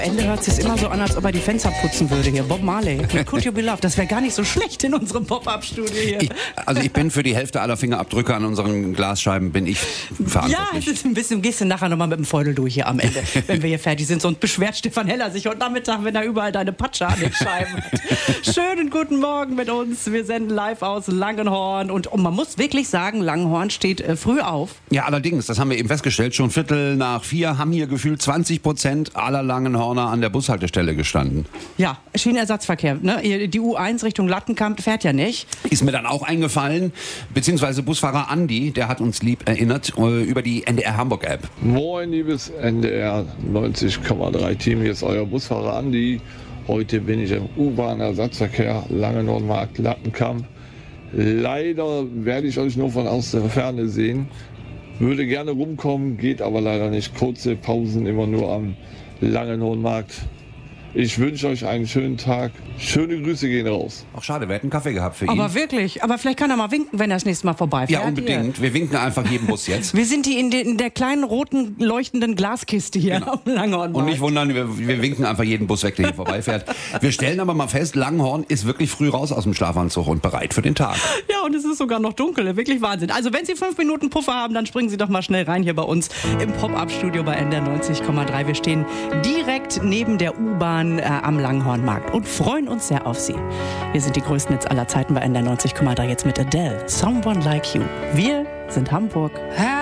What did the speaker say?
Ende hört es sich immer so an, als ob er die Fenster putzen würde hier. Bob Marley mit Could You Be Loved. Das wäre gar nicht so schlecht in unserem Pop-Up-Studio hier. Ich bin für die Hälfte aller Fingerabdrücke an unseren Glasscheiben bin ich verantwortlich. Ja, es ist ein bisschen, gehst du nachher nochmal mit dem Feudel durch hier am Ende, wenn wir hier fertig sind. Sonst beschwert Stefan Heller sich heute Nachmittag, wenn er überall deine Patsche an den Scheiben hat. Schönen guten Morgen mit uns. Wir senden live aus Langenhorn. Und man muss wirklich sagen, Langenhorn steht früh auf. Ja, allerdings, das haben wir eben festgestellt, schon 3:15 haben hier gefühlt 20% aller Langenhorner an der Bushaltestelle gestanden. Ja, Schienenersatzverkehr. Ne? Die U1 Richtung Lattenkamp fährt ja nicht. Ist mir dann auch eingefallen, beziehungsweise Busfahrer Andi, der hat uns lieb erinnert über die NDR Hamburg App. Moin, liebes NDR 90,3 Team, hier ist euer Busfahrer Andi. Heute bin ich im U-Bahn-Ersatzverkehr Langenhornmarkt Lattenkamp. Leider werde ich euch nur von aus der Ferne sehen. Würde gerne rumkommen, geht aber leider nicht. Kurze Pausen immer nur am Langenhornmarkt. Ich wünsche euch einen schönen Tag. Schöne Grüße gehen raus. Ach schade, wir hätten einen Kaffee gehabt für ihn. Aber wirklich, aber vielleicht kann er mal winken, wenn er das nächste Mal vorbeifährt. Ja, unbedingt. Wir winken einfach jedem Bus jetzt. Wir sind in der kleinen roten leuchtenden Glaskiste hier am Langenhornmarkt. Und nicht wundern, wir winken einfach jeden Bus weg, der hier vorbeifährt. Wir stellen aber mal fest, Langenhorn ist wirklich früh raus aus dem Schlafanzug und bereit für den Tag. Ja, und es ist sogar noch dunkel. Wirklich Wahnsinn. Also wenn Sie 5 Minuten Puffer haben, dann springen Sie doch mal schnell rein hier bei uns im Pop-Up-Studio bei NDR 90,3. Wir stehen direkt neben der U-Bahn am Langenhornmarkt und freuen uns sehr auf Sie. Wir sind die größten Hits aller Zeiten bei NDR 90,3. Jetzt mit Adele, Someone Like You. Wir sind Hamburg.